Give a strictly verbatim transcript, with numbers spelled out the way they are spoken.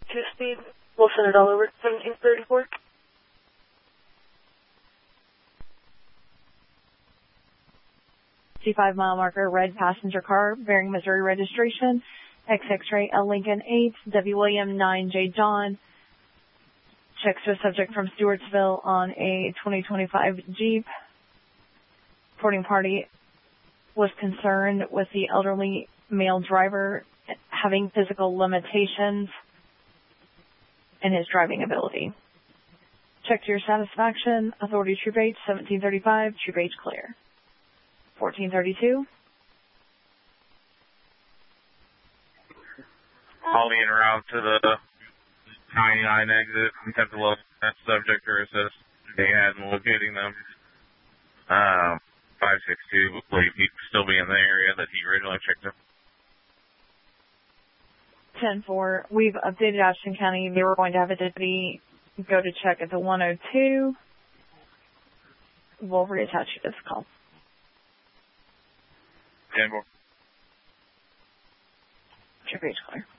two speed. We'll send it all over to seventeen thirty-four. five mile marker, red passenger car, bearing Missouri registration, X X-ray L Lincoln eight, W William nine J John. Checks to a subject from Stewartsville on a twenty twenty-five Jeep. Reporting party was concerned with the elderly male driver having physical limitations in his driving ability. Check to your satisfaction. Authority Troop H, seventeen thirty-five, Troop H clear. fourteen thirty-two. Calling en route to the ninety-nine exit. We have to look at subject or assist they had in locating them. Um, five six two, we believe he'd still be in the area that he originally checked him. ten four, we've updated Ashton County. They were going to have a deputy go to check at the one oh two. We'll reattach you to this call. ten four. Troop H clear.